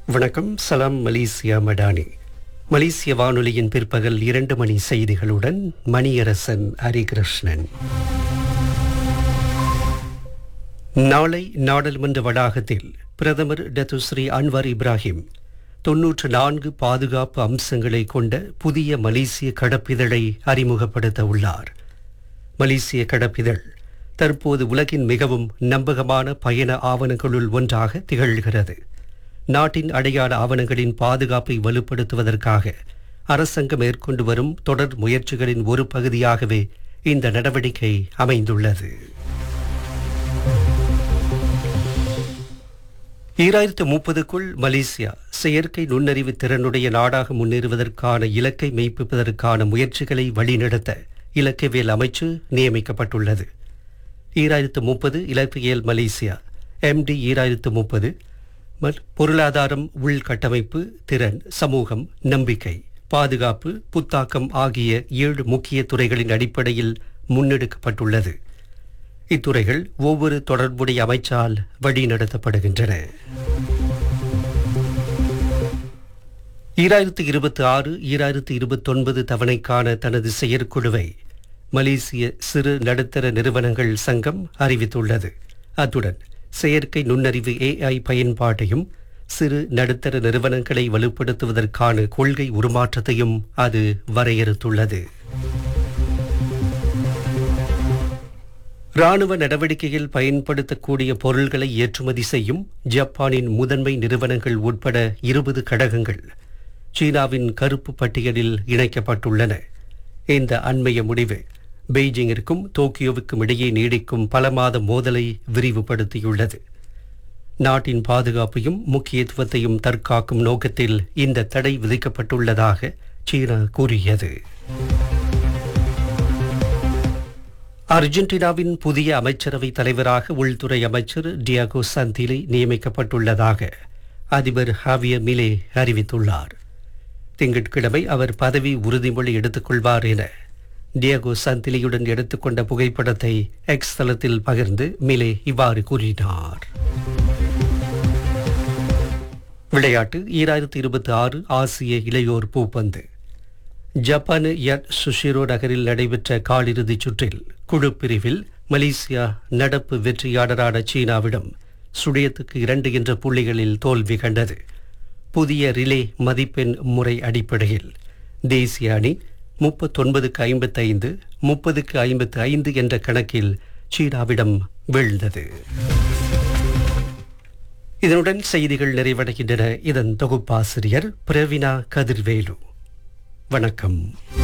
வணக்கம். சலாம் மலேசியா மடானி. மலேசிய வானொலியின் பிற்பகல் 2 மணி செய்திகளுடன் மணியரசன் ஹரிகிருஷ்ணன். நாளை நாடாளுமன்ற வளாகத்தில் பிரதமர் டத்துஸ்ரீ அன்வர் இப்ராஹிம் 94 பாதுகாப்பு அம்சங்களை கொண்ட புதிய மலேசிய கடப்பிதழை அறிமுகப்படுத்த உள்ளார். மலேசிய கடப்பிதழ் தற்போது உலகின் மிகவும் நம்பகமான பயண ஆவணங்களுள் ஒன்றாக திகழ்கிறது. நாட்டின் அடையாள ஆவணங்களின் பாதுகாப்பை வலுப்படுத்துவதற்காக அரசாங்கம் மேற்கொண்டு வரும் தொடர் முயற்சிகளின் ஒரு பகுதியாகவே இந்த நடவடிக்கை அமைந்துள்ளது. 2030க்குள் மலேசியா செயற்கை நுண்ணறிவு திறனுடைய நாடாக முன்னேறுவதற்கான இலக்கை மெய்ப்பிப்பதற்கான முயற்சிகளை வழிநடத்த இலக்கியவியல் அமைச்சு நியமிக்கப்பட்டுள்ளது. 2030 இலக்கியல் மலேசியா MD 2030 பொருளாதாரம், உள்கட்டமைப்பு, திறன், சமூகம், நம்பிக்கை, பாதுகாப்பு, புத்தாக்கம் ஆகிய 7 முக்கிய துறைகளின் அடிப்படையில் முன்னெடுக்கப்பட்டுள்ளது. இத்துறைகள் ஒவ்வொரு தொடர்புடைய அமைச்சால் வழிநடத்தப்படுகின்றன. 2026-2029 தவணைக்கான தனது செயற்குழுவை மலேசிய சிறு நடுத்தர நிறுவனங்கள் சங்கம் அறிவித்துள்ளது. அத்துடன் செயற்கை நுண்ணறிவு AI பயன்பாட்டையும் சிறு நடுத்தர நிறுவனங்களை வலுப்படுத்துவதற்கான கொள்கை உருமாற்றத்தையும் அது வரையறுத்துள்ளது. இராணுவ நடவடிக்கையில் பயன்படுத்தக்கூடிய பொருள்களை ஏற்றுமதி செய்யும் ஜப்பானின் முதன்மை நிறுவனங்கள் உட்பட 20 கடகங்கள் சீனாவின் கருப்பு பட்டியலில் இணைக்கப்பட்டுள்ளன. இந்த அண்மைய முடிவு பெய்ஜிங்கிற்கும் டோக்கியோவுக்கும் இடையே நீடிக்கும் பல மாத மோதலை விரிவுபடுத்தியுள்ளது. நாட்டின் பாதுகாப்பையும் முக்கியத்துவத்தையும் தற்காக்கும் நோக்கத்தில் இந்த தடை விதிக்கப்பட்டுள்ளதாக சீனா கூறியது. அர்ஜென்டினாவின் புதிய அமைச்சரவை தலைவராக உள்துறை அமைச்சர் டியாகோ சந்திலி நியமிக்கப்பட்டுள்ளதாக அதிபர் ஹாவியர் மிலே அறிவித்துள்ளார். திங்கட்கிழமை அவர் பதவி உறுதிமொழி எடுத்துக்கொள்வார் என டியாகோ சந்திலியுடன் எடுத்துக்கொண்ட புகைப்படத்தை எக்ஸ் தளத்தில் பகிர்ந்து மிலே இவ்வாறு கூறினார். விளையாட்டு 2026 ஆசிய இளையோர் பூப்பந்து. ஜப்பான் யட் சுஷிரோ நகரில் நடைபெற்ற காலிறுதிச் சுற்றில் குழு பிரிவில் மலேசியா நடப்பு வெற்றியாளரான சீனாவிடம் 0-2 என்ற புள்ளிகளில் தோல்வி கண்டது. புதிய ரிலே மதிப்பெண் முறை அடிப்படையில் தேசிய அணி 39-55, 30-55 என்ற கணக்கில் சீனாவிடம் வீழ்ந்தது. இதனுடன் செய்திகள் நிறைவடைகின்றன. இதன் தொகுப்பாசிரியர் பிரவீனா கதிர்வேலு. வணக்கம்.